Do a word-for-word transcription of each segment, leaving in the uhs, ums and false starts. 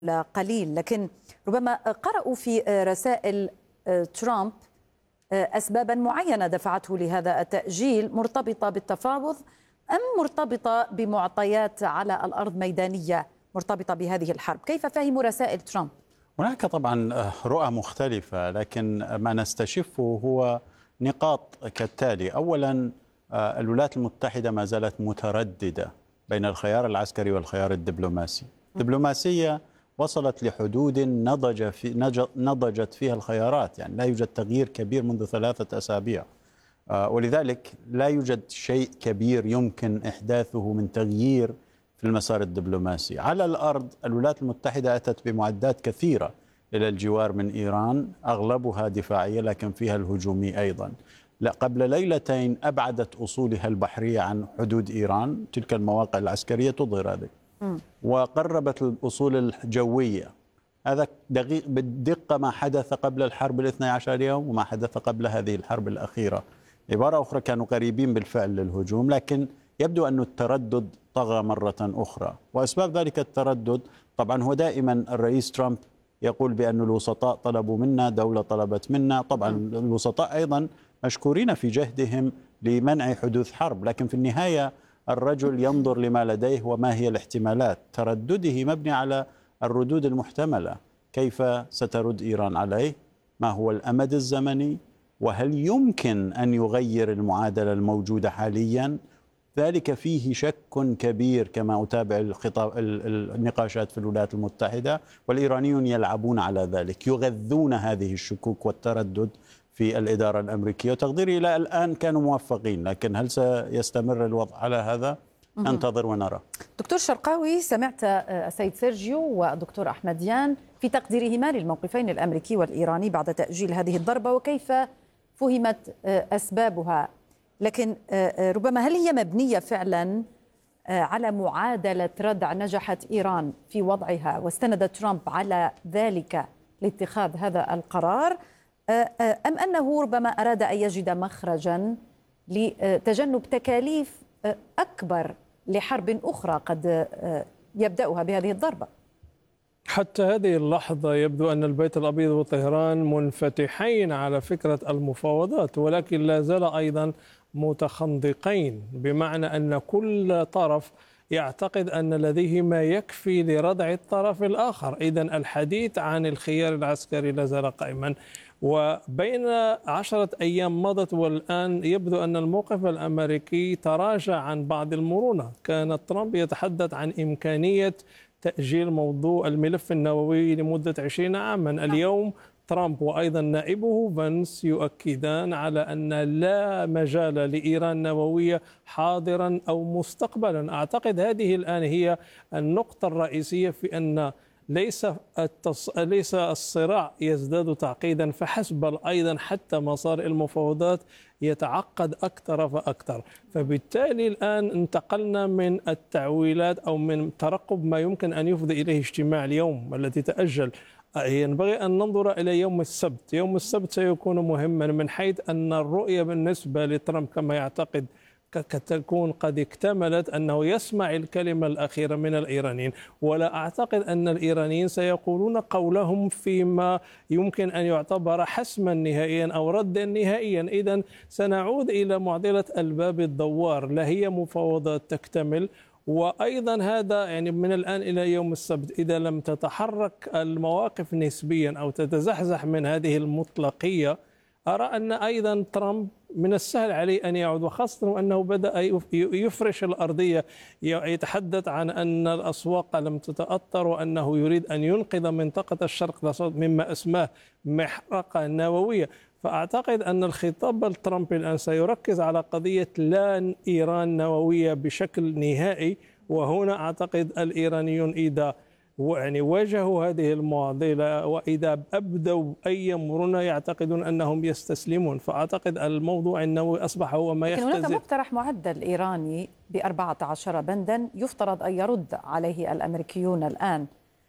قليل، لكن ربما قرأوا في رسائل ترامب أسبابا معينة دفعته لهذا التأجيل، مرتبطة بالتفاوض أم مرتبطة بمعطيات على الأرض ميدانية مرتبطة بهذه الحرب؟ كيف فهموا رسائل ترامب؟ هناك طبعا رؤى مختلفة، لكن ما نستشفه هو نقاط كالتالي. أولا، الولايات المتحدة ما زالت مترددة بين الخيار العسكري والخيار الدبلوماسي. دبلوماسية وصلت لحدود نضج في نضجت فيها الخيارات، يعني لا يوجد تغيير كبير منذ ثلاثة أسابيع، ولذلك لا يوجد شيء كبير يمكن إحداثه من تغيير في المسار الدبلوماسي. على الأرض الولايات المتحدة أتت بمعدات كثيرة إلى الجوار من إيران، أغلبها دفاعية لكن فيها الهجومي أيضا. لا، قبل ليلتين أبعدت أصولها البحرية عن حدود إيران، تلك المواقع العسكرية تظهر ذلك، وقربت الأصول الجوية. هذا دقيق بالدقة ما حدث قبل الحرب الاثنى عشر يوم وما حدث قبل هذه الحرب الأخيرة. عبارة أخرى، كانوا قريبين بالفعل للهجوم، لكن يبدو أن التردد طغى مرة أخرى. وأسباب ذلك التردد طبعا هو دائما الرئيس ترامب يقول بأن الوسطاء طلبوا منا، دولة طلبت منا. طبعا الوسطاء أيضا مشكورين في جهدهم لمنع حدوث حرب، لكن في النهاية الرجل ينظر لما لديه وما هي الاحتمالات. تردده مبني على الردود المحتملة. كيف سترد إيران عليه؟ ما هو الأمد الزمني؟ وهل يمكن أن يغير المعادلة الموجودة حاليا؟ ذلك فيه شك كبير كما أتابع الخطاب النقاشات في الولايات المتحدة، والإيرانيون يلعبون على ذلك، يغذون هذه الشكوك والتردد في الإدارة الأمريكية، وتقديري إلى الآن كانوا موفقين، لكن هل سيستمر الوضع على هذا؟ ننتظر ونرى. دكتور شرقاوي، سمعت السيد سيرجيو والدكتور أحمديان في تقديرهما للموقفين الأمريكي والإيراني بعد تأجيل هذه الضربة وكيف فهمت أسبابها، لكن ربما هل هي مبنية فعلا على معادلة ردع نجحت إيران في وضعها واستند ترامب على ذلك لاتخاذ هذا القرار، أم أنه ربما أراد أن يجد مخرجا لتجنب تكاليف أكبر لحرب أخرى قد يبدأها بهذه الضربة؟ حتى هذه اللحظة يبدو أن البيت الأبيض وطهران منفتحين على فكرة المفاوضات، ولكن لا زال أيضا متخندقين، بمعنى أن كل طرف يعتقد أن لديه ما يكفي لردع الطرف الآخر. إذن الحديث عن الخيار العسكري لا زال قائما، وبين عشرة أيام مضت والآن يبدو أن الموقف الأمريكي تراجع عن بعض المرونة. كان ترامب يتحدث عن إمكانية تأجيل موضوع الملف النووي لمدة عشرين عاما. اليوم ترامب وأيضا نائبه فانس يؤكدان على أن لا مجال لإيران نووية حاضرا أو مستقبلا. أعتقد هذه الآن هي النقطة الرئيسية في أن ليس التص... ليس الصراع يزداد تعقيدا فحسب، بل أيضا حتى مسار المفاوضات يتعقد أكثر فأكثر. فبالتالي الآن انتقلنا من التعويلات أو من ترقب ما يمكن أن يفضي إليه اجتماع اليوم الذي تأجل. ينبغي أن ننظر إلى يوم السبت. يوم السبت سيكون مهما من حيث أن الرؤية بالنسبة لترامب كما يعتقد تكون قد اكتملت، أنه يسمع الكلمة الأخيرة من الإيرانيين، ولا أعتقد أن الإيرانيين سيقولون قولهم فيما يمكن أن يعتبر حسما نهائيا أو ردا نهائيا. إذن سنعود إلى معضلة الباب الدوار، لا هي مفاوضات تكتمل. وأيضا هذا يعني من الآن إلى يوم السبت إذا لم تتحرك المواقف نسبيا أو تتزحزح من هذه المطلقية، أرى أن أيضا ترامب من السهل عليه أن يعود، وخاصة أنه بدأ يفرش الأرضية، يتحدث عن أن الأسواق لم تتأثر وأنه يريد أن ينقذ منطقة الشرق الأوسط مما اسماه محرقة نووية. فأعتقد أن الخطاب الترامبي الآن سيركز على قضية لا إيران نووية بشكل نهائي. وهنا أعتقد الإيرانيون إذا يعني واجهوا هذه المعضلة وإذا أبدوا أي مرونة يعتقدون أنهم يستسلمون. فأعتقد الموضوع النووي أصبح هو ما يختزل. هناك مقترح معدل إيراني بأربعة عشر بندا يفترض أن يرد عليه الأمريكيون الآن.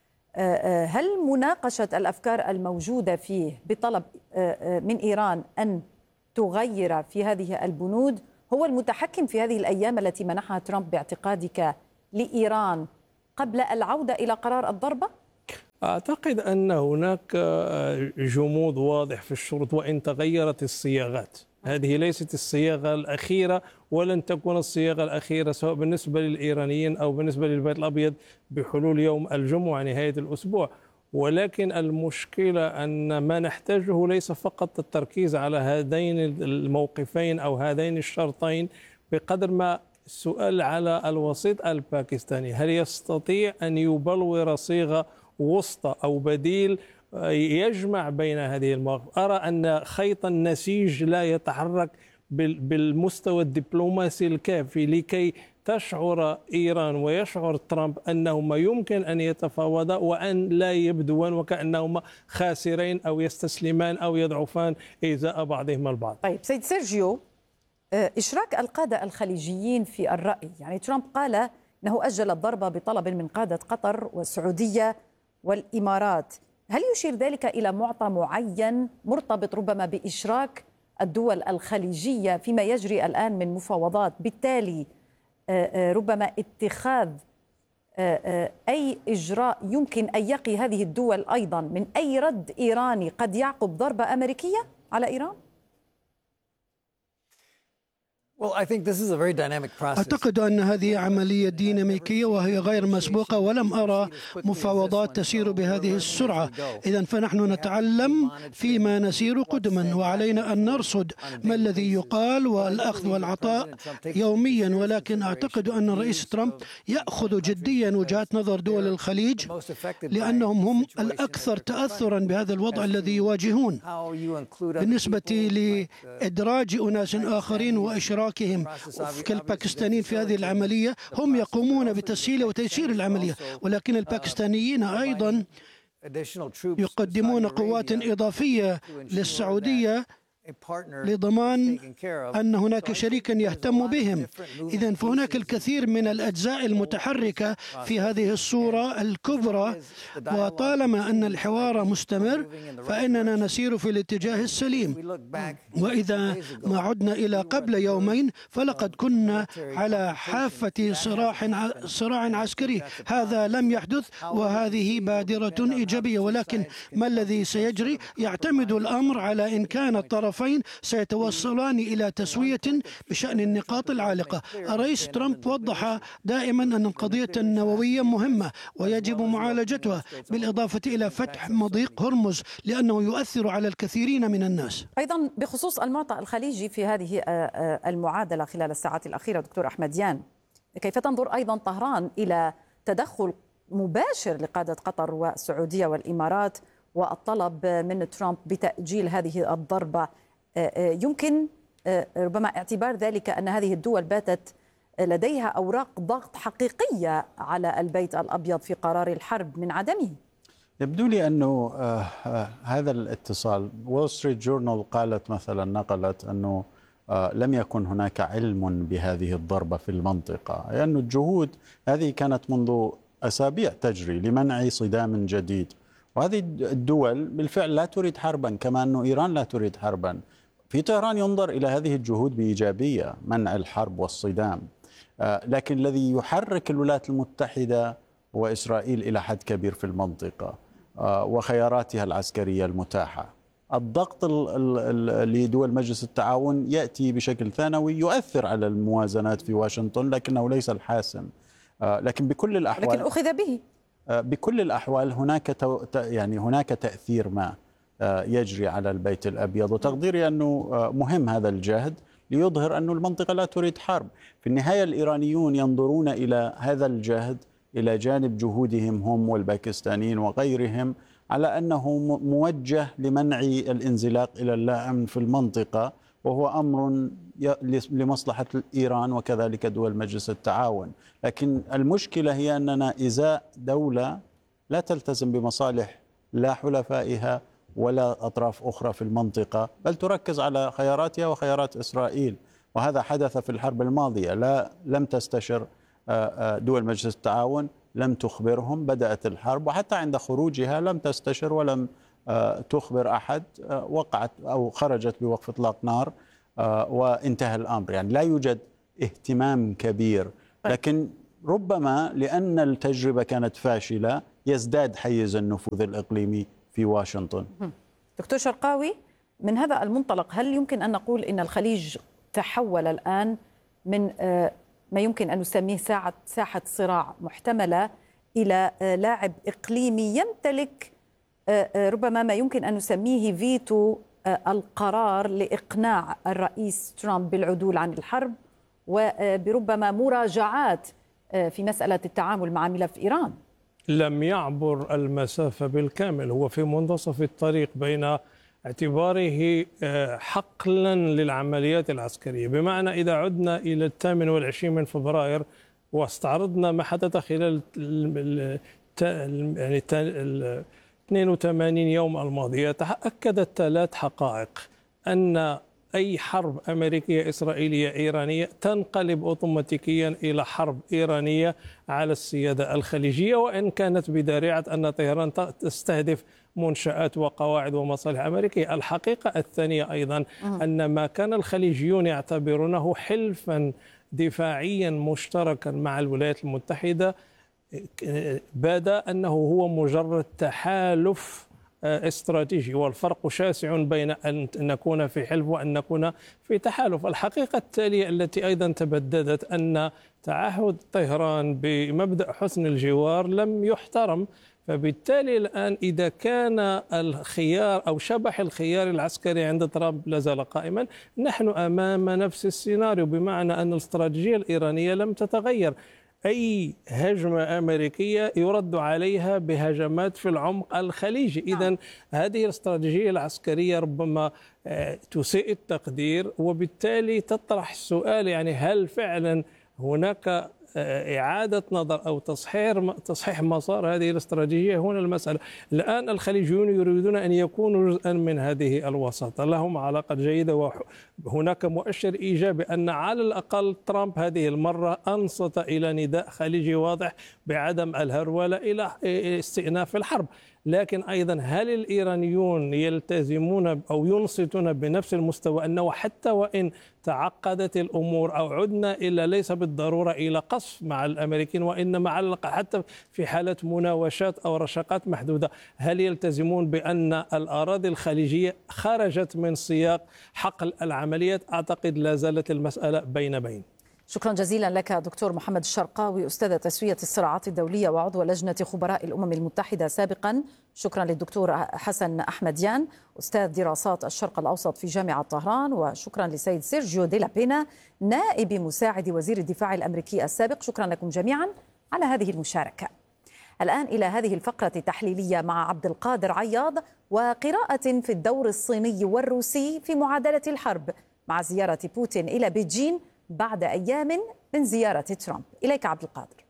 هل مناقشة الأفكار الموجودة فيه بطلب من إيران أن تغير في هذه البنود هو المتحكم في هذه الأيام التي منحها ترامب باعتقادك لإيران قبل العودة إلى قرار الضربة؟ أعتقد أن هناك جمود واضح في الشروط وإن تغيرت الصياغات. هذه ليست الصياغة الأخيرة ولن تكون الصياغة الأخيرة سواء بالنسبة للإيرانيين أو بالنسبة للبيت الأبيض بحلول يوم الجمعة نهاية الأسبوع. ولكن المشكلة أن ما نحتاجه ليس فقط التركيز على هذين الموقفين أو هذين الشرطين بقدر ما السؤال على الوسيط الباكستاني، هل يستطيع أن يبلور صيغة وسطى أو بديل يجمع بين هذه المواقف؟ أرى أن خيط النسيج لا يتحرك بالمستوى الدبلوماسي الكافي لكي تشعر إيران ويشعر ترامب أنهما يمكن أن يتفاوضا وأن لا يبدوان وكأنهما خاسرين أو يستسلمان أو يضعفان إزاء بعضهما البعض. طيب سيد سيرجيو، إشراك القادة الخليجيين في الرأي، يعني ترامب قال أنه أجل الضربة بطلب من قادة قطر والسعودية والإمارات، هل يشير ذلك إلى معطى معين مرتبط ربما بإشراك الدول الخليجية فيما يجري الآن من مفاوضات، بالتالي ربما اتخاذ أي إجراء يمكن أن يقي هذه الدول أيضا من أي رد إيراني قد يعقب ضربة أمريكية على إيران؟ أعتقد أن هذه عملية ديناميكية وهي غير مسبوقة، ولم أرى مفاوضات تسير بهذه السرعة. إذن فنحن نتعلم فيما نسير قدما، وعلينا أن نرصد ما الذي يقال والأخذ والعطاء يوميا. ولكن أعتقد أن الرئيس ترامب يأخذ جديا وجهات نظر دول الخليج لأنهم هم الأكثر تأثرا بهذا الوضع الذي يواجهون. بالنسبة لإدراج أناس آخرين وإشراك كالباكستانيين في هذه العملية، هم يقومون بتسهيل وتيسير العملية، ولكن الباكستانيين أيضا يقدمون قوات إضافية للسعودية لضمان أن هناك شريكا يهتم بهم. إذن فهناك الكثير من الأجزاء المتحركة في هذه الصورة الكبرى، وطالما أن الحوار مستمر فإننا نسير في الاتجاه السليم. وإذا ما عدنا إلى قبل يومين فلقد كنا على حافة صراع صراع عسكري. هذا لم يحدث وهذه بادرة إيجابية، ولكن ما الذي سيجري يعتمد الأمر على إن كان الطرف سيتوصلان إلى تسوية بشأن النقاط العالقة. الرئيس ترامب وضح دائما أن القضية النووية مهمة ويجب معالجتها، بالإضافة إلى فتح مضيق هرمز لأنه يؤثر على الكثيرين من الناس. أيضا بخصوص المعطى الخليجي في هذه المعادلة خلال الساعات الأخيرة، دكتور أحمديان، كيف تنظر أيضا طهران إلى تدخل مباشر لقادة قطر والسعودية والإمارات والطلب من ترامب بتأجيل هذه الضربة؟ يمكن ربما اعتبار ذلك أن هذه الدول باتت لديها أوراق ضغط حقيقية على البيت الأبيض في قرار الحرب من عدمه. يبدو لي أنه هذا الاتصال، وول ستريت جورنال قالت مثلا، نقلت أنه لم يكن هناك علم بهذه الضربة في المنطقة، لأن يعني الجهود هذه كانت منذ أسابيع تجري لمنع صدام جديد، وهذه الدول بالفعل لا تريد حربا، كما أن إيران لا تريد حربا. في طهران ينظر إلى هذه الجهود بإيجابية، منع الحرب والصدام، لكن الذي يحرك الولايات المتحدة وإسرائيل إلى حد كبير في المنطقة وخياراتها العسكرية المتاحة. الضغط لدول مجلس التعاون يأتي بشكل ثانوي يؤثر على الموازنات في واشنطن، لكنه ليس الحاسم. لكن بكل الأحوال لكن أخذ به بكل الأحوال هناك يعني هناك تأثير ما يجري على البيت الأبيض، وتقديري أنه مهم هذا الجهد ليظهر أن المنطقة لا تريد حرب. في النهاية الإيرانيون ينظرون إلى هذا الجهد إلى جانب جهودهم هم والباكستانيين وغيرهم على أنه موجه لمنع الانزلاق إلى اللا أمن في المنطقة، وهو أمر لمصلحة إيران وكذلك دول مجلس التعاون. لكن المشكلة هي أننا إزاء دولة لا تلتزم بمصالح لا حلفائها ولا أطراف أخرى في المنطقة، بل تركز على خياراتها وخيارات إسرائيل. وهذا حدث في الحرب الماضية، لا لم تستشر دول مجلس التعاون، لم تخبرهم، بدأت الحرب، وحتى عند خروجها لم تستشر ولم تخبر أحد، وقعت أو خرجت بوقف إطلاق نار وانتهى الأمر. يعني لا يوجد اهتمام كبير، لكن ربما لأن التجربة كانت فاشلة يزداد حيز النفوذ الإقليمي في واشنطن. دكتور شرقاوي، من هذا المنطلق هل يمكن أن نقول إن الخليج تحول الآن من ما يمكن أن نسميه ساحة ساحة صراع محتملة إلى لاعب إقليمي يمتلك ربما ما يمكن أن نسميه فيتو القرار لإقناع الرئيس ترامب بالعدول عن الحرب وبربما مراجعات في مسألة التعامل مع ملف إيران؟ لم يعبر المسافة بالكامل، هو في منتصف الطريق بين اعتباره حقلا للعمليات العسكرية، بمعنى إذا عدنا إلى الثامن والعشرين من فبراير واستعرضنا ما حدث خلال يعني اثنين وثمانين يوم الماضية، تأكدت ثلاث حقائق: أن أي حرب أمريكية إسرائيلية إيرانية تنقلب أوتوماتيكيا إلى حرب إيرانية على السيادة الخليجية، وإن كانت بدارعة أن طهران تستهدف منشآت وقواعد ومصالح أمريكية. الحقيقة الثانية أيضا أن ما كان الخليجيون يعتبرونه حلفا دفاعيا مشتركا مع الولايات المتحدة بدا أنه هو مجرد تحالف استراتيجي، والفرق شاسع بين أن نكون في حلف وأن نكون في تحالف. الحقيقة التالية التي أيضا تبددت أن تعهد طهران بمبدأ حسن الجوار لم يحترم، فبالتالي الآن إذا كان الخيار أو شبح الخيار العسكري عند ترامب لازال قائما، نحن أمام نفس السيناريو، بمعنى أن الاستراتيجية الإيرانية لم تتغير. أي هجمة أمريكية يرد عليها بهجمات في العمق الخليجي. إذن هذه الاستراتيجية العسكرية ربما تسيء التقدير، وبالتالي تطرح السؤال يعني هل فعلا هناك إعادة نظر أو تصحيح تصحيح مسار هذه الاستراتيجية؟ هنا المسألة. الآن الخليجيون يريدون أن يكونوا جزءا من هذه الوساطة، لهم علاقة جيدة، وهناك مؤشر إيجابي أن على الأقل ترامب هذه المرة أنصت إلى نداء خليجي واضح بعدم الهرولة إلى استئناف الحرب. لكن أيضا هل الإيرانيون يلتزمون أو ينصتون بنفس المستوى أنه حتى وإن تعقدت الأمور أو عدنا إلا ليس بالضرورة إلى قصف مع الأمريكيين، وإنما على الأقل حتى في حالة مناوشات أو رشقات محدودة، هل يلتزمون بأن الأراضي الخليجية خرجت من سياق حقل العمليات؟ أعتقد لا زالت المسألة بين بين. شكرا جزيلا لك دكتور محمد الشرقاوي، أستاذ تسوية الصراعات الدولية وعضو لجنة خبراء الأمم المتحدة سابقا. شكرا للدكتور حسن أحمديان، أستاذ دراسات الشرق الأوسط في جامعة طهران، وشكرا لسيد سيرجيو دي لا بينا نائب مساعد وزير الدفاع الأمريكي السابق. شكرا لكم جميعا على هذه المشاركة. الآن إلى هذه الفقرة التحليلية مع عبد القادر عياض وقراءة في الدور الصيني والروسي في معادلة الحرب مع زيارة بوتين إلى بيجين بعد أيام من زيارة ترامب. إليك عبد القادر.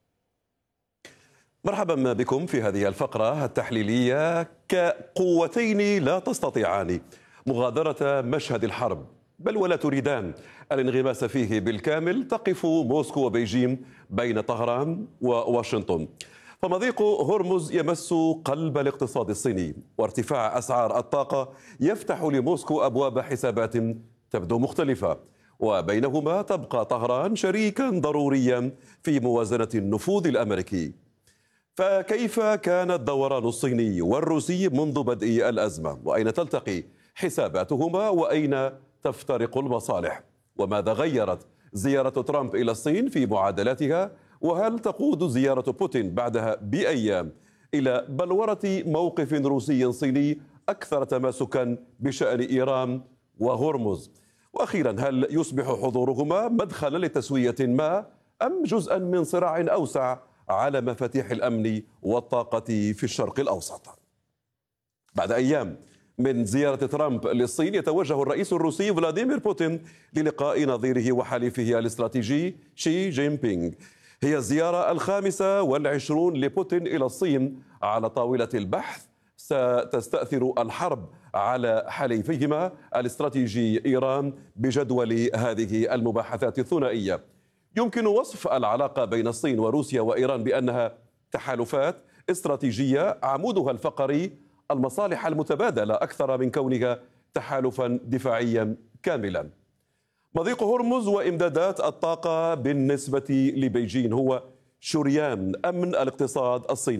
مرحبا بكم في هذه الفقرة التحليلية. كقوتين لا تستطيعان مغادرة مشهد الحرب بل ولا تريدان الانغماس فيه بالكامل، تقف موسكو وبيجين بين طهران وواشنطن. فمضيق هرمز يمس قلب الاقتصاد الصيني، وارتفاع أسعار الطاقة يفتح لموسكو أبواب حسابات تبدو مختلفة، وبينهما تبقى طهران شريكا ضروريا في موازنة النفوذ الأمريكي. فكيف كان الدوران الصيني والروسي منذ بدء الأزمة؟ وأين تلتقي حساباتهما؟ وأين تفترق المصالح؟ وماذا غيرت زيارة ترامب إلى الصين في معادلاتها؟ وهل تقود زيارة بوتين بعدها بأيام إلى بلورة موقف روسي صيني أكثر تماسكا بشأن إيران وهرمز؟ وأخيرا، هل يصبح حضورهما مدخلا لتسوية ما أم جزءا من صراع أوسع على مفاتيح الأمن والطاقة في الشرق الأوسط؟ بعد أيام من زيارة ترامب للصين، يتوجه الرئيس الروسي فلاديمير بوتين للقاء نظيره وحليفه الاستراتيجي شي جين بينغ. هي الزيارة الخامسة والعشرون لبوتين إلى الصين على طاولة البحث ستستأثر الحرب على حليفيهما الاستراتيجي إيران بجدول هذه المباحثات الثنائية. يمكن وصف العلاقة بين الصين وروسيا وإيران بأنها تحالفات استراتيجية عمودها الفقري المصالح المتبادلة أكثر من كونها تحالفا دفاعيا كاملا. مضيق هرمز وإمدادات الطاقة بالنسبة لبيجين هو شريان أمن الاقتصاد الصيني،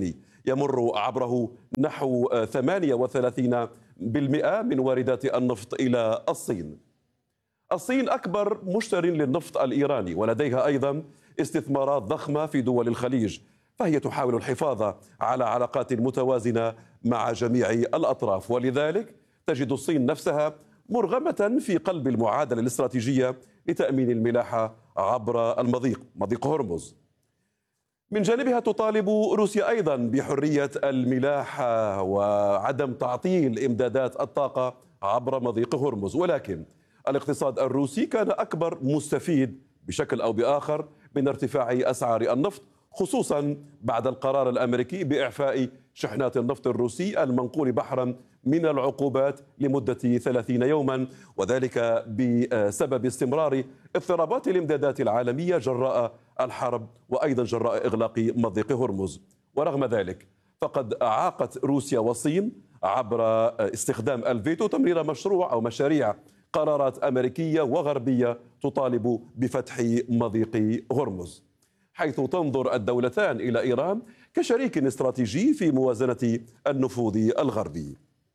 يمر عبره نحو ثمانية وثلاثين بالمئة من واردات النفط إلى الصين. الصين أكبر مشتر للنفط الإيراني، ولديها أيضا استثمارات ضخمة في دول الخليج، فهي تحاول الحفاظ على علاقات متوازنة مع جميع الأطراف، ولذلك تجد الصين نفسها مرغمة في قلب المعادلة الاستراتيجية لتأمين الملاحة عبر المضيق مضيق هرمز. من جانبها تطالب روسيا أيضا بحرية الملاحة وعدم تعطيل إمدادات الطاقة عبر مضيق هرمز، ولكن الاقتصاد الروسي كان أكبر مستفيد بشكل أو بآخر من ارتفاع أسعار النفط، خصوصا بعد القرار الأمريكي بإعفاء شحنات النفط الروسي المنقول بحرا من العقوبات لمدة ثلاثين يوما، وذلك بسبب استمرار اضطرابات الإمدادات العالمية جراء الحرب وأيضا جراء إغلاق مضيق هرمز. ورغم ذلك فقد أعاقت روسيا والصين عبر استخدام الفيتو تمرير مشروع أو مشاريع قرارات أمريكية وغربية تطالب بفتح مضيق هرمز، حيث تنظر الدولتان إلى إيران كشريك استراتيجي في موازنة النفوذ الغربي.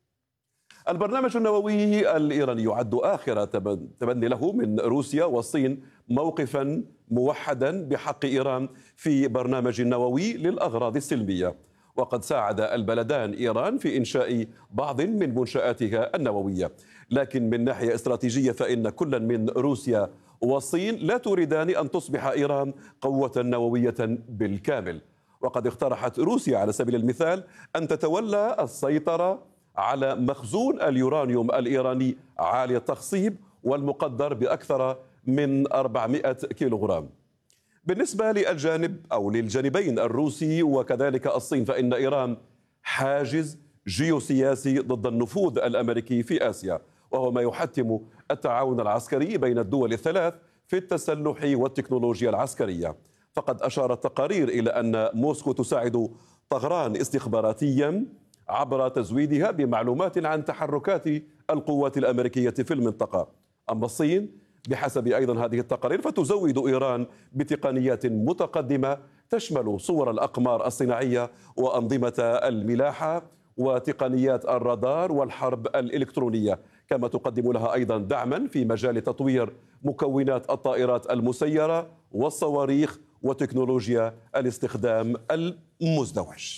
البرنامج النووي الإيراني يعد آخر تبني له من روسيا والصين موقفا موحدا بحق إيران في برنامج نووي للأغراض السلمية، وقد ساعد البلدان إيران في إنشاء بعض من منشآتها النووية، لكن من ناحية استراتيجية فإن كل من روسيا والصين لا تريدان أن تصبح إيران قوة نووية بالكامل. وقد اقترحت روسيا على سبيل المثال أن تتولى السيطرة على مخزون اليورانيوم الإيراني عالي التخصيب والمقدر بأكثر من أربعمائة كيلوغرام. بالنسبة للجانب أو للجانبين الروسي وكذلك الصين، فإن إيران حاجز جيوسياسي ضد النفوذ الأمريكي في آسيا، وهو ما يحتم التعاون العسكري بين الدول الثلاث في التسلح والتكنولوجيا العسكرية. فقد أشارت تقارير إلى أن موسكو تساعد طهران استخباراتيا عبر تزويدها بمعلومات عن تحركات القوات الأمريكية في المنطقة. أما الصين بحسب أيضا هذه التقارير فتزود إيران بتقنيات متقدمة تشمل صور الأقمار الصناعية وأنظمة الملاحة وتقنيات الرادار والحرب الإلكترونية، كما تقدم لها أيضا دعما في مجال تطوير مكونات الطائرات المسيرة والصواريخ وتكنولوجيا الاستخدام المزدوج.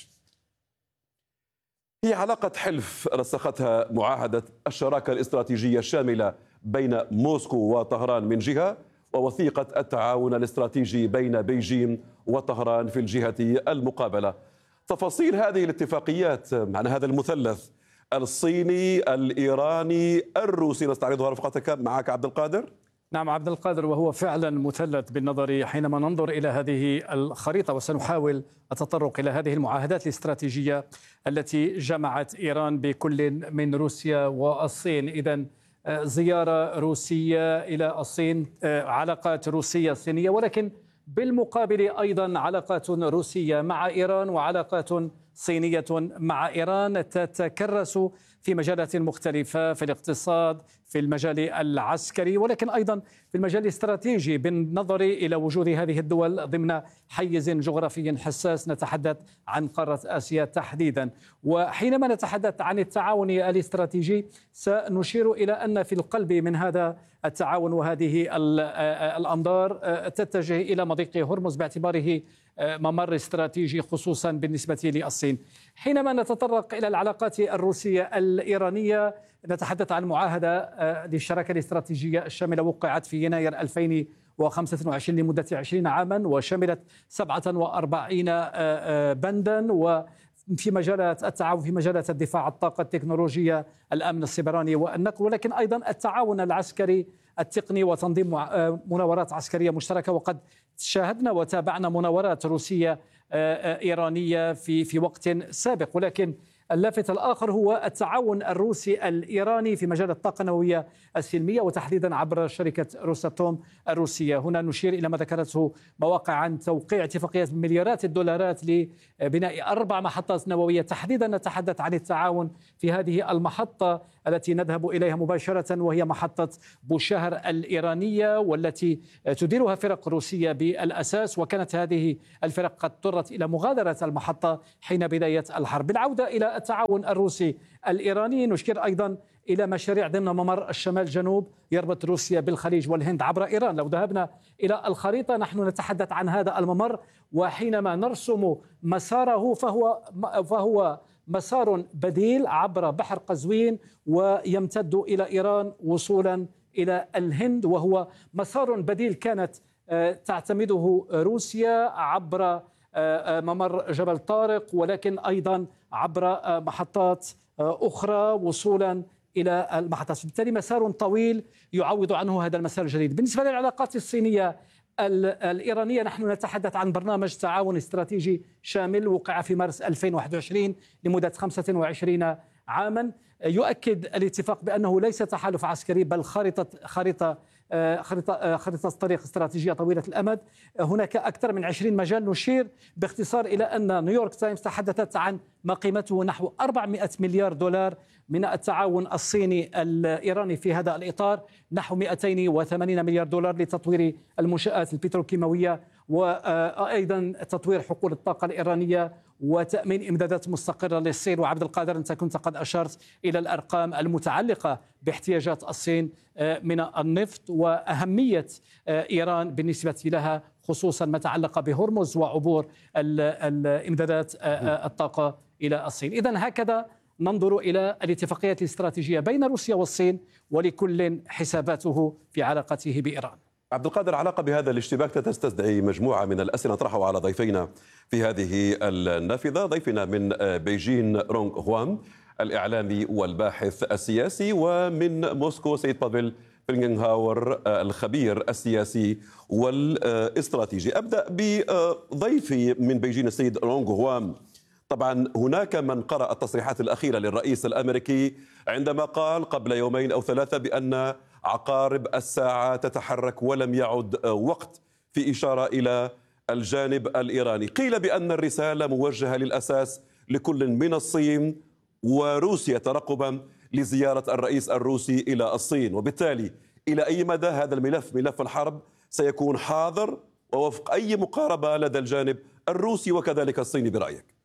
هي علاقة حلف رسختها معاهدة الشراكة الاستراتيجية الشاملة بين موسكو وطهران من جهة، ووثيقة التعاون الاستراتيجي بين بيجين وطهران في الجهة المقابلة. تفاصيل هذه الاتفاقيات عن هذا المثلث الصيني الإيراني الروسي نستعرضها رفقتك معك عبد القادر. نعم عبد القادر، وهو فعلا مثلث بالنظر حينما ننظر إلى هذه الخريطة، وسنحاول التطرق إلى هذه المعاهدات الاستراتيجية التي جمعت إيران بكل من روسيا والصين. إذن زيارة روسية إلى الصين، علاقات روسية صينية، ولكن بالمقابل أيضا علاقات روسية مع إيران وعلاقات صينية مع إيران تتكرس في مجالات مختلفة، في الاقتصاد، في المجال العسكري، ولكن أيضا في المجال الاستراتيجي بالنظر إلى وجود هذه الدول ضمن حيز جغرافي حساس. نتحدث عن قارة آسيا تحديدا. وحينما نتحدث عن التعاون الاستراتيجي سنشير إلى أن في القلب من هذا التعاون وهذه الأنظار تتجه إلى مضيق هرمز باعتباره ممر استراتيجي خصوصا بالنسبة للصين. حينما نتطرق إلى العلاقات الروسية الإيرانية نتحدث عن معاهدة للشراكة الاستراتيجية الشاملة وقعت في يناير ألفين وخمسة وعشرين لمدة عشرين عاما، وشملت سبعة وأربعين بندا وفي مجالات التعاون في مجالات الدفاع، الطاقة، التكنولوجيا، الأمن السيبراني والنقل، ولكن أيضا التعاون العسكري التقني وتنظيم مناورات عسكرية مشتركة. وقد شاهدنا وتابعنا مناورات روسية إيرانية في في وقت سابق، ولكن اللافت الآخر هو التعاون الروسي الإيراني في مجال الطاقة النووية السلمية، وتحديدا عبر شركة روساتوم الروسية. هنا نشير إلى ما ذكرته مواقع عن توقيع اتفاقيات مليارات الدولارات لبناء أربع محطات نووية. تحديدا نتحدث عن التعاون في هذه المحطة التي نذهب إليها مباشرة، وهي محطة بوشهر الإيرانية، والتي تديرها فرق روسية بالأساس، وكانت هذه الفرق قد اضطرت إلى مغادرة المحطة حين بداية الحرب. بالعودة إلى التعاون الروسي الإيراني، نشير أيضا إلى مشاريع ضمن ممر الشمال جنوب يربط روسيا بالخليج والهند عبر إيران. لو ذهبنا إلى الخريطة نحن نتحدث عن هذا الممر، وحينما نرسم مساره فهو فهو مسار بديل عبر بحر قزوين ويمتد إلى إيران وصولا إلى الهند، وهو مسار بديل كانت تعتمده روسيا عبر ممر جبل طارق، ولكن أيضا عبر محطات أخرى وصولا إلى المحطات. بالتالي مسار طويل يعوض عنه هذا المسار الجديد. بالنسبة للعلاقات الصينية الإيرانية، نحن نتحدث عن برنامج تعاون استراتيجي شامل وقع في مارس ألفين وواحد وعشرين لمدة خمسة وعشرين عاما. يؤكد الاتفاق بأنه ليس تحالف عسكري، بل خارطة خارطة خارطة خارطة طريق استراتيجية طويلة الأمد. هناك أكثر من عشرين مجال. نشير باختصار إلى أن نيويورك تايمز تحدثت عن ما قيمته نحو أربعمائة مليار دولار من التعاون الصيني الإيراني في هذا الإطار، نحو مئتين وثمانين مليار دولار لتطوير المنشآت البتروكيماوية، وأيضا تطوير حقول الطاقة الإيرانية وتأمين إمدادات مستقرة للصين. وعبد القادر، أنت كنت قد أشرت إلى الأرقام المتعلقة باحتياجات الصين من النفط وأهمية إيران بالنسبة لها، خصوصا ما تعلق بهرمز وعبور الإمدادات الطاقة إلى الصين. إذن هكذا ننظر إلى الاتفاقيات الاستراتيجية بين روسيا والصين، ولكل حساباته في علاقته بإيران. عبد القادر، علاقة بهذا الاشتباك تستدعي مجموعة من الأسئلة نطرحها على ضيفينا في هذه النافذة. ضيفنا من بيجين رونغ هوان، الإعلامي والباحث السياسي، ومن موسكو سيد بافل فينغنهاور، الخبير السياسي والاستراتيجي. أبدأ بضيفي من بيجين السيد رونغ هوان. طبعا هناك من قرأ التصريحات الأخيرة للرئيس الأمريكي عندما قال قبل يومين أو ثلاثة بأن عقارب الساعة تتحرك ولم يعد وقت، في إشارة إلى الجانب الإيراني. قيل بأن الرسالة موجهة للأساس لكل من الصين وروسيا ترقبا لزيارة الرئيس الروسي إلى الصين، وبالتالي إلى أي مدى هذا الملف، ملف الحرب، سيكون حاضر ووفق أي مقاربة لدى الجانب الروسي وكذلك الصيني برأيك؟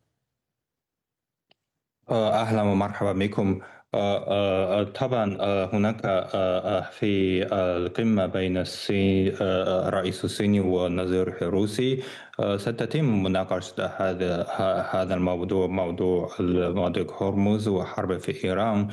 أهلا ومرحبا بكم. طبعا هناك في القمة بين الصين الرئيس الصيني والنظيره الروسي ستتم مناقشة هذا هذا الموضوع، موضوع مضيق هرمز وحرب في إيران.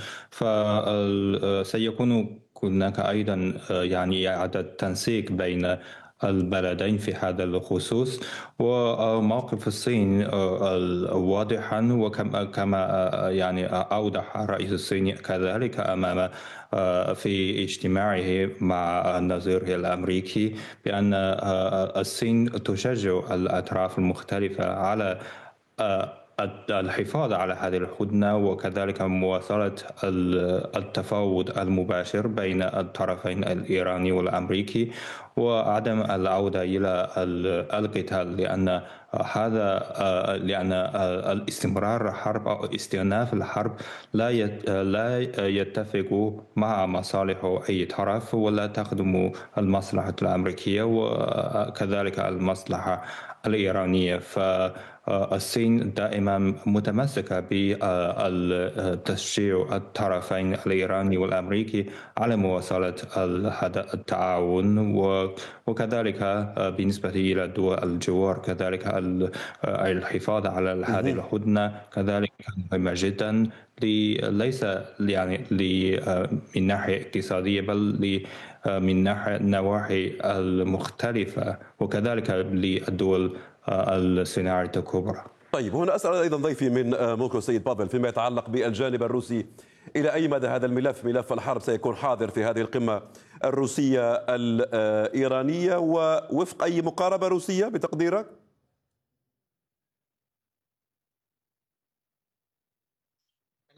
فسيكون هناك أيضا يعني إعادة تنسيق بين البلدين في هذا الخصوص، وموقف الصين واضحا، وكما يعني أوضح الرئيس الصيني كذلك أمام في اجتماعه مع النظير الأمريكي بأن الصين تشجع الأطراف المختلفة على الحفاظ على هذه الهدنة، وكذلك مواصلة التفاوض المباشر بين الطرفين الإيراني والأمريكي، وعدم العودة إلى القتال، لأن هذا لأن الاستمرار الحرب أو استئناف الحرب لا لا يتفق مع مصالح أي طرف، ولا تخدم المصلحة الأمريكية وكذلك المصلحة الإيرانية. فالصين دائما متمسكة بتشجيع الطرفين الإيراني والأمريكي على مواصلة هذا التعاون، وكذلك بالنسبة إلى دول الجوار كذلك الحفاظ على هذه الهدنة كذلك مهمة جدا، ليس يعني من ناحية اقتصادية بل من ناحية النواحي المختلفة، وكذلك للدول الصناعية الكبرى. طيب، هنا أسأل أيضا ضيفي من موسكو سيد بافل فيما يتعلق بالجانب الروسي، إلى أي مدى هذا الملف، ملف الحرب، سيكون حاضر في هذه القمة الروسية الإيرانية ووفق أي مقاربة روسية بتقديرك؟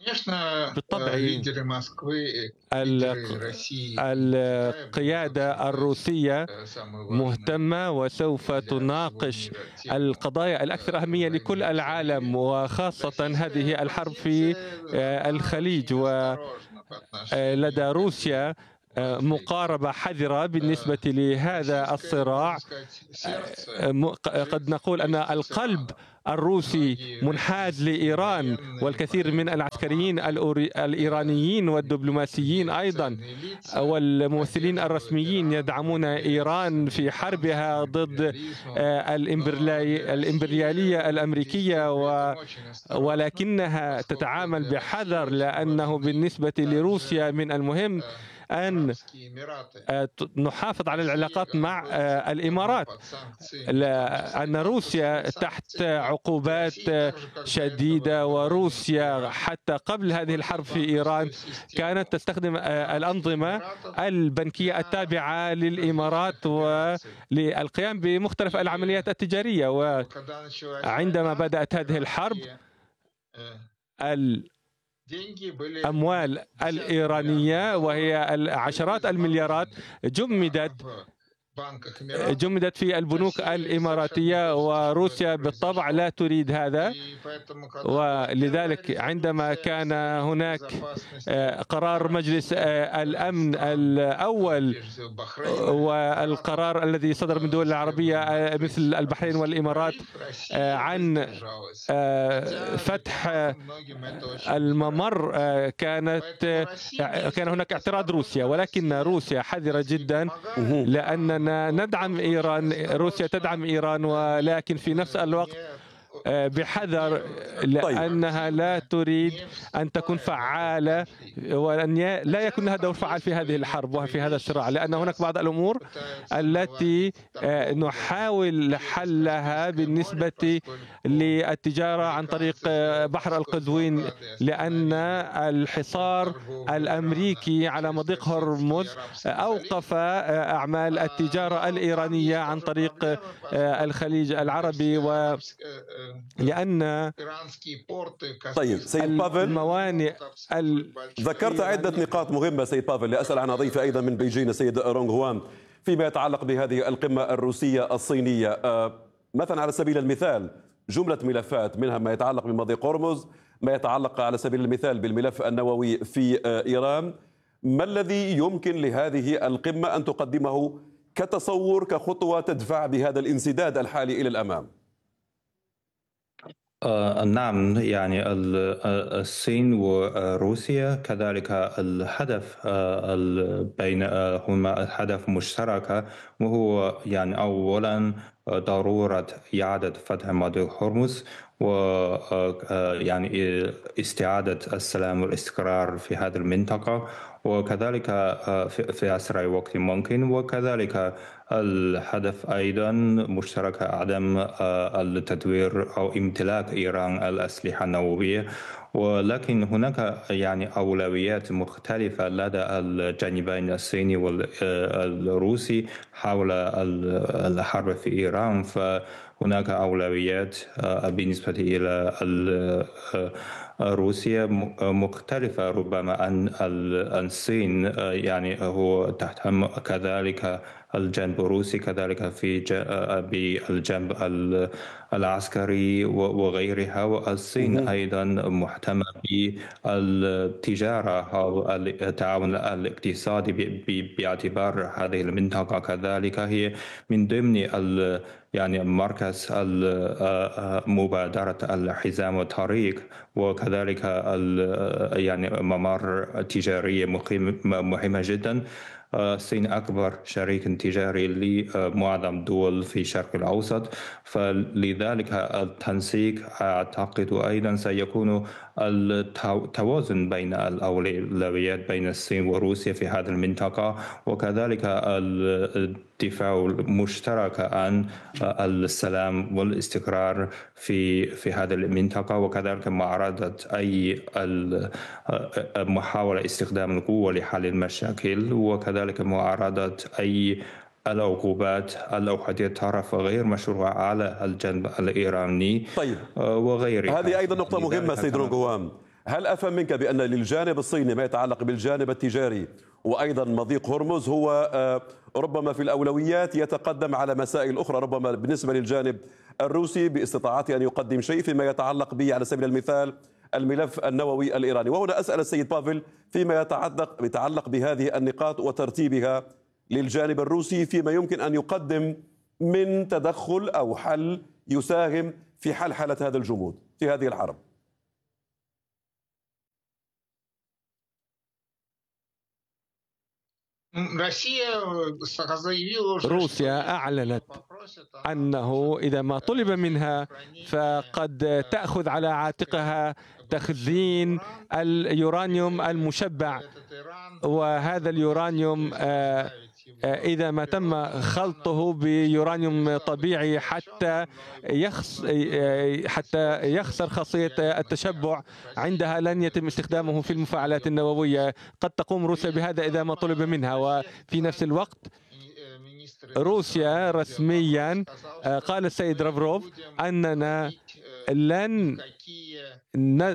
بالطبع القيادة الروسية مهتمة وسوف تناقش القضايا الأكثر أهمية لكل العالم، وخاصة هذه الحرب في الخليج. ولدى روسيا مقاربة حذرة بالنسبة لهذا الصراع. قد نقول أن القلب الروسي منحاز لإيران، والكثير من العسكريين الإيرانيين والدبلوماسيين أيضا والممثلين الرسميين يدعمون إيران في حربها ضد الإمبريالية الأمريكية، ولكنها تتعامل بحذر، لأنه بالنسبة لروسيا من المهم أن نحافظ على العلاقات مع الإمارات، لأن روسيا تحت عقوبات شديدة. وروسيا حتى قبل هذه الحرب في إيران كانت تستخدم الأنظمة البنكية التابعة للإمارات وللقيام بمختلف العمليات التجارية. وعندما بدأت هذه الحرب الأموال الإيرانية وهي العشرات المليارات جمدت جمدت في البنوك الإماراتية، وروسيا بالطبع لا تريد هذا. ولذلك عندما كان هناك قرار مجلس الأمن الأول والقرار الذي صدر من الدول العربية مثل البحرين والإمارات عن فتح الممر، كانت كان هناك اعتراض روسيا، ولكن روسيا حذرة جدا لأننا ندعم إيران. روسيا تدعم إيران، ولكن في نفس الوقت بحذر، لأنها لا تريد أن تكون فعالة وأن لا يكون لها دور فعال في هذه الحرب وفي هذا الصراع، لأن هناك بعض الأمور التي نحاول حلها بالنسبة للتجارة عن طريق بحر القزوين، لأن الحصار الأمريكي على مضيق هرمز أوقف أعمال التجارة الإيرانية عن طريق الخليج العربي. و لأن طيب سيد بافل، الموانئ ال... ذكرت عدة نقاط مهمة سيد بافل، لأسأل عن ضيفي أيضا من بيجين السيد رونغ هوان فيما يتعلق بهذه القمة الروسية الصينية. مثلا على سبيل المثال جملة ملفات، منها ما يتعلق بمضيق هرمز، ما يتعلق على سبيل المثال بالملف النووي في إيران. ما الذي يمكن لهذه القمة أن تقدمه كتصور كخطوة تدفع بهذا الانسداد الحالي إلى الأمام؟ آه نعم، يعني الصين وروسيا كذلك الهدف آه بينهما هدف مشترك، وهو يعني أولا ضرورة إعادة فتح مضيق هرمز ويعني استعادة السلام والاستقرار في هذه المنطقة، وكذلك في أسرع وقت ممكن. وكذلك الهدف أيضا مشترك عدم التدوير أو امتلاك إيران الأسلحة النووية. ولكن هناك يعني أولويات مختلفة لدى الجانبين الصيني والروسي حول الحرب في إيران. فهناك أولويات بالنسبة إلى روسيا مختلفة ربما عن الصين، يعني هو تهتم كذلك الجانب الروسي كذلك في بالجانب العسكري وغيرها، والصين أيضا مهتمة بالتجارة أو التعاون الاقتصادي باعتبار هذه المنطقة كذلك هي من ضمن يعني مركز مبادرة الحزام والطريق، وكذلك يعني ممر تجاري مهمة جدا. الصين أكبر شريك تجاري لمعظم الدول في الشرق الأوسط، فلذلك التنسيق أعتقد أيضا سيكون التوازن بين الأولويات بين الصين وروسيا في هذه المنطقة، وكذلك الدفاع المشترك عن السلام والاستقرار في في هذه المنطقة، وكذلك معارضة أي محاولة استخدام القوة لحل المشاكل، وكذلك معارضة أي العقوبات الأحادية الطرف غير مشروعة على الجانب الإيراني. طيب وغيرها. هذه أيضا نقطة مهمة سيد رونغ هوان. هل أفهم منك بأن للجانب الصيني ما يتعلق بالجانب التجاري وأيضا مضيق هرمز هو ربما في الأولويات يتقدم على مسائل أخرى، ربما بالنسبة للجانب الروسي باستطاعته أن يقدم شيء فيما يتعلق به على سبيل المثال الملف النووي الإيراني؟ وهنا أسأل السيد بافل فيما يتعلق يتعلق بهذه النقاط وترتيبها للجانب الروسي فيما يمكن أن يقدم من تدخل أو حل يساهم في حل حالة هذا الجمود في هذه الحرب. روسيا أعلنت أنه إذا ما طلب منها فقد تأخذ على عاتقها تخزين اليورانيوم المشبع، وهذا اليورانيوم إذا ما تم خلطه بيورانيوم طبيعي حتى يخس حتى يخسر خاصية التشبع، عندها لن يتم استخدامه في المفاعلات النووية. قد تقوم روسيا بهذا إذا ما طلب منها. وفي نفس الوقت روسيا رسميا قال السيد لافروف أننا لن ن...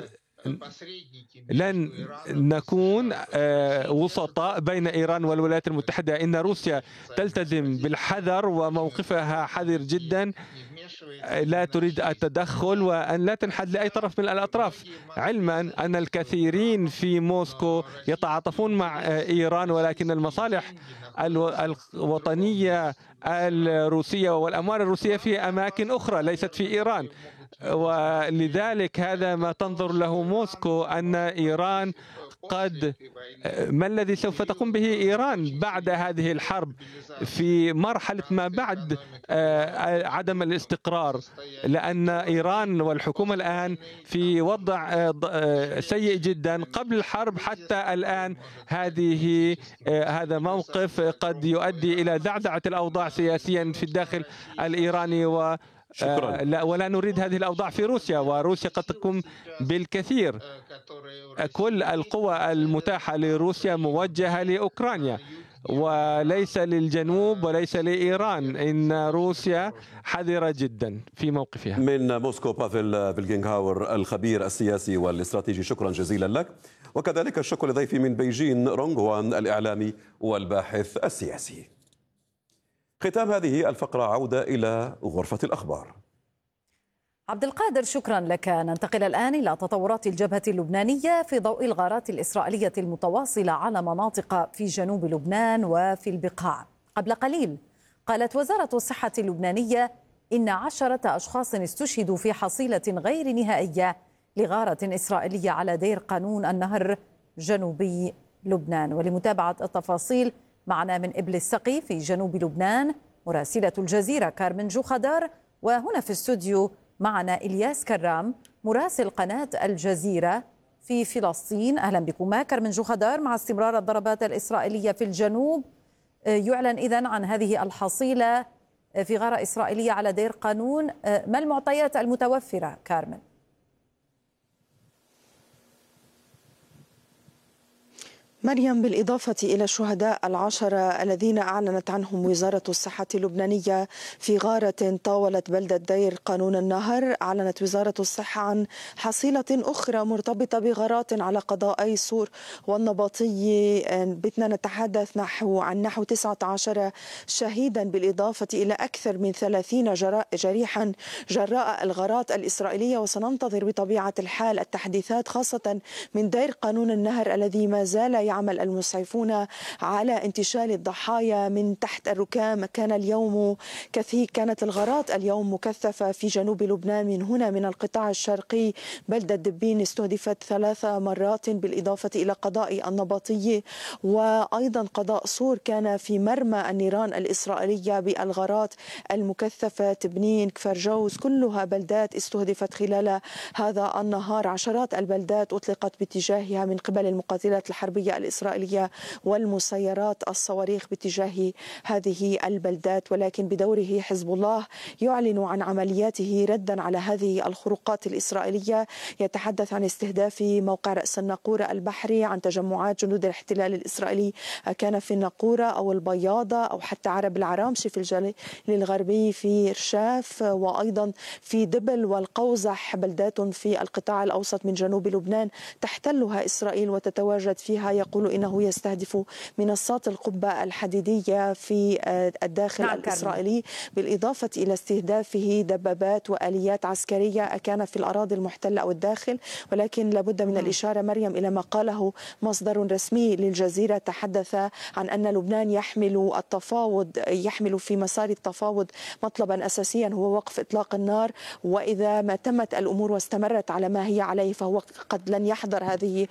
لن نكون وسطاء بين إيران والولايات المتحدة. إن روسيا تلتزم بالحذر وموقفها حذر جدا، لا تريد التدخل وأن لا تنحاز لأي طرف من الأطراف، علما أن الكثيرين في موسكو يتعاطفون مع إيران، ولكن المصالح الوطنية الروسية والأموال الروسية في أماكن أخرى ليست في إيران. ولذلك هذا ما تنظر له موسكو، أن إيران قد ما الذي سوف تقوم به إيران بعد هذه الحرب في مرحلة ما بعد عدم الاستقرار، لأن إيران والحكومة الآن في وضع سيء جدا قبل الحرب حتى الآن. هذه هذا موقف قد يؤدي إلى زعزعة الأوضاع سياسيا في الداخل الإيراني، و شكرا. لا ولا نريد هذه الأوضاع في روسيا، وروسيا قد تقوم بالكثير. كل القوى المتاحة لروسيا موجهة لأوكرانيا وليس للجنوب وليس لإيران. إن روسيا حذرة جدا في موقفها. من موسكو بافل فيلجنهاور الخبير السياسي والاستراتيجي، شكرا جزيلا لك. وكذلك الشكر لضيفي من بيجين رونغ هوان الإعلامي والباحث السياسي. ختام هذه الفقرة عودة إلى غرفة الأخبار. عبد القادر شكرا لك. ننتقل الآن إلى تطورات الجبهة اللبنانية في ضوء الغارات الإسرائيلية المتواصلة على مناطق في جنوب لبنان وفي البقاع. قبل قليل قالت وزارة الصحة اللبنانية إن عشرة أشخاص استشهدوا في حصيلة غير نهائية لغارة إسرائيلية على دير قانون النهر جنوبي لبنان. ولمتابعة التفاصيل معنا من إبل السقي في جنوب لبنان مراسلة الجزيرة كارمن جوخدار، وهنا في الاستوديو معنا إلياس كرام مراسل قناة الجزيرة في فلسطين. أهلا بكما كارمن جوخدار. مع استمرار الضربات الإسرائيلية في الجنوب، يعلن إذن عن هذه الحصيلة في غارة إسرائيلية على دير قانون، ما المعطيات المتوفرة كارمن؟ مريم، بالإضافة إلى الشهداء العشرة الذين أعلنت عنهم وزارة الصحة اللبنانية في غارة طاولت بلدة دير قانون النهر، أعلنت وزارة الصحة عن حصيلة أخرى مرتبطة بغارات على قضائي صور والنباطية. بدنا نتحدث نحو عن نحو تسعة عشر شهيدا، بالإضافة إلى أكثر من ثلاثين جريحا جراء الغارات الإسرائيلية. وسننتظر بطبيعة الحال التحديثات خاصة من دير قانون النهر الذي ما زال يعمل المسعفون على انتشال الضحايا من تحت الركام. كان اليوم كثير كانت الغارات اليوم مكثفة في جنوب لبنان. من هنا من القطاع الشرقي بلدة دبين استهدفت ثلاث مرات، بالإضافة إلى قضاء النباطية وأيضا قضاء صور كان في مرمى النيران الإسرائيلية بالغارات المكثفة. تبنين، كفر جوز، كلها بلدات استهدفت خلال هذا النهار. عشرات البلدات أطلقت باتجاهها من قبل المقاتلات الحربية الإسرائيلية والمسيرات الصواريخ باتجاه هذه البلدات، ولكن بدوره حزب الله يعلن عن عملياته ردا على هذه الخروقات الإسرائيلية. يتحدث عن استهداف موقع رأس الناقورة البحري، عن تجمعات جنود الاحتلال الإسرائيلي كان في الناقورة أو البياضة أو حتى عرب العرامشي في الجليل الغربي في رشاف، وأيضا في دبل والقوزح، بلدات في القطاع الأوسط من جنوب لبنان تحتلها إسرائيل وتتواجد فيها. يقول إنه يستهدف منصات القبة الحديدية في الداخل نعم الإسرائيلي، بالإضافة إلى استهدافه دبابات وآليات عسكرية كان في الأراضي المحتلة أو الداخل. ولكن لابد من الإشارة مريم إلى ما قاله مصدر رسمي للجزيرة، تحدث عن أن لبنان يحمل التفاوض يحمل في مسار التفاوض مطلبا أساسيا هو وقف إطلاق النار، وإذا ما تمت الأمور واستمرت على ما هي عليه فهو قد لن يحضر هذه